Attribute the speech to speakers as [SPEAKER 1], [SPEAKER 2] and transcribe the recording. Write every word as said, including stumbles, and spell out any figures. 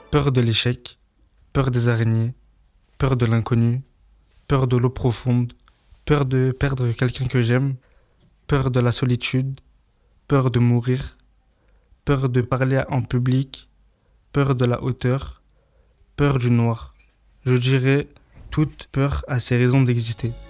[SPEAKER 1] Peur de l'échec, peur des araignées, peur de l'inconnu, peur de l'eau profonde, peur de perdre quelqu'un que j'aime, peur de la solitude, peur de mourir, peur de parler en public, peur de la hauteur, peur du noir. Je dirais toute peur a ses raisons d'exister.